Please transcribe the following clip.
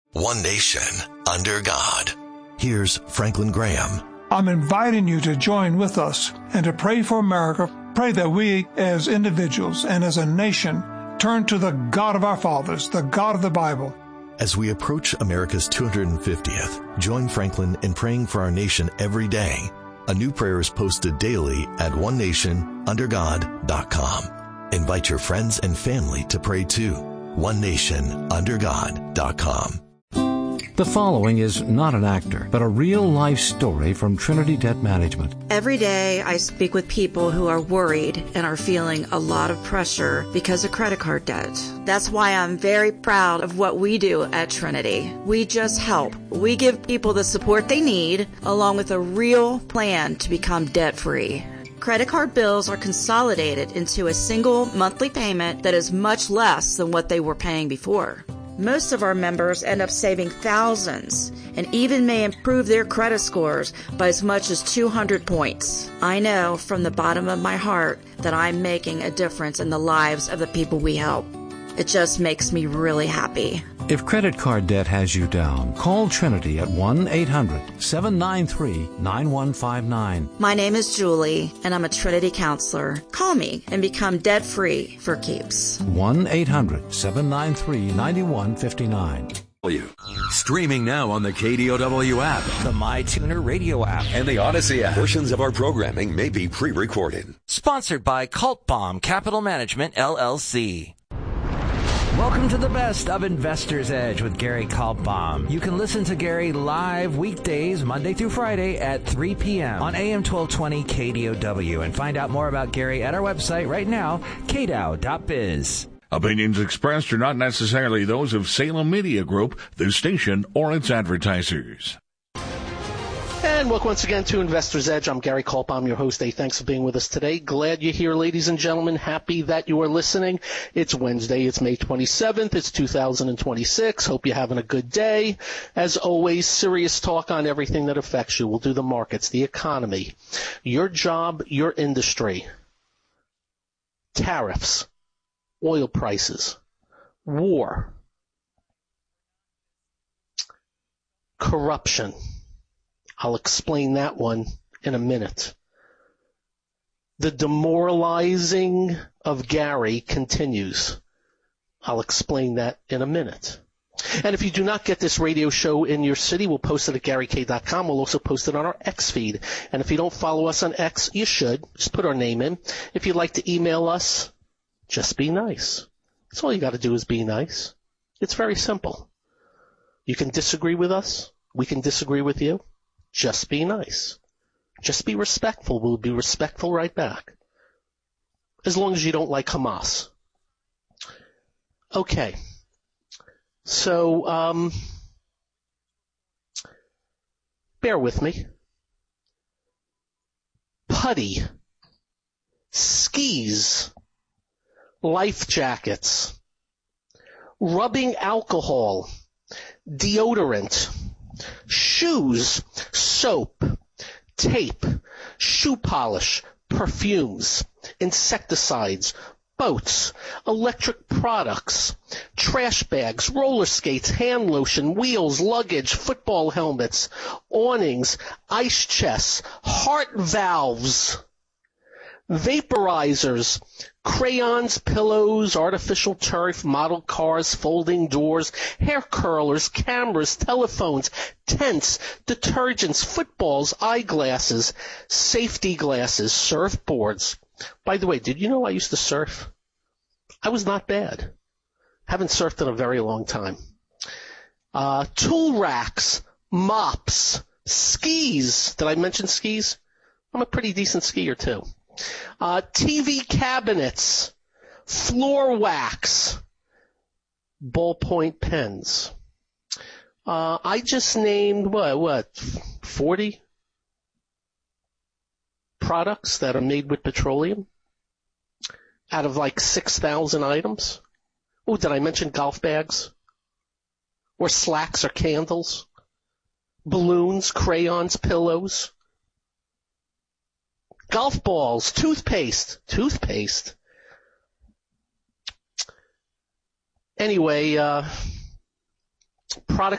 One nation, under God. Here's Franklin Graham. I'm inviting you to join with us and to pray for America. Pray that we as individuals and as a nation turn to the God of our fathers, the God of the Bible. As we approach America's 250th, join Franklin in praying for our nation every day. A new prayer is posted daily at onenationundergod.com. Invite your friends and family to pray too. onenationundergod.com. The following is not an actor, but a real-life story from Trinity Debt Management. Every day I speak with people who are worried and are feeling a lot of pressure because of credit card debt. That's why I'm very proud of what we do at Trinity. We just help. We give people the support they need, along with a real plan to become debt-free. Credit card bills are consolidated into a single monthly payment that is much less than what they were paying before. Most of our members end up saving thousands and even may improve their credit scores by as much as 200 points. I know from the bottom of my heart that I'm making a difference in the lives of the people we help. It just makes me really happy. If credit card debt has you down, call Trinity at 1-800-793-9159. My name is Julie, and I'm a Trinity counselor. Call me and become debt-free for keeps. 1-800-793-9159. Streaming now on the KDOW app, the MyTuner radio app, and the Odyssey app. Portions of our programming may be pre-recorded. Sponsored by Cult Bomb Capital Management, LLC. Welcome to the best of Investor's Edge with Gary Kaltbaum. You can listen to Gary live weekdays, Monday through Friday at 3 p.m. on AM 1220 KDOW. And find out more about Gary at our website right now, kdow.biz. Opinions expressed are not necessarily those of Salem Media Group, the station, or its advertisers. And welcome once again to Investor's Edge. I'm Gary Kaltbaum, your host. Hey, thanks for being with us today. Glad you're here, ladies and gentlemen. Happy that you are listening. It's Wednesday. It's May 27th. It's 2026. Hope you're having a good day. As always, serious talk on everything that affects you. We'll do the markets, the economy, your job, your industry, tariffs, oil prices, war, corruption. I'll explain that one in a minute. The demoralizing of Gary continues. I'll explain that in a minute. And if you do not get this radio show in your city, we'll post it at GaryK.com. We'll also post it on our X feed. And if you don't follow us on X, you should. Just put our name in. If you'd like to email us, just be nice. That's all you got to do is be nice. It's very simple. You can disagree with us. We can disagree with you. Just be nice. Just be respectful. We'll be respectful right back. As long as you don't like Hamas. Okay. So, bear with me. Putty, skis, life jackets, rubbing alcohol, deodorant, shoes, soap, tape, shoe polish, perfumes, insecticides, boats, electric products, trash bags, roller skates, hand lotion, wheels, luggage, football helmets, awnings, ice chests, heart valves, vaporizers, crayons, pillows, artificial turf, model cars, folding doors, hair curlers, cameras, telephones, tents, detergents, footballs, eyeglasses, safety glasses, surfboards. By the way, did you know I used to surf? I was not bad. Haven't surfed in a very long time. Tool racks, mops, skis. Did I mention skis? I'm a pretty decent skier too. TV cabinets, floor wax, ballpoint pens. I just named, 40 products that are made with petroleum out of like 6,000 items. Oh, did I mention golf bags? Or slacks or candles? Balloons, crayons, pillows. Golf balls, toothpaste. Anyway, products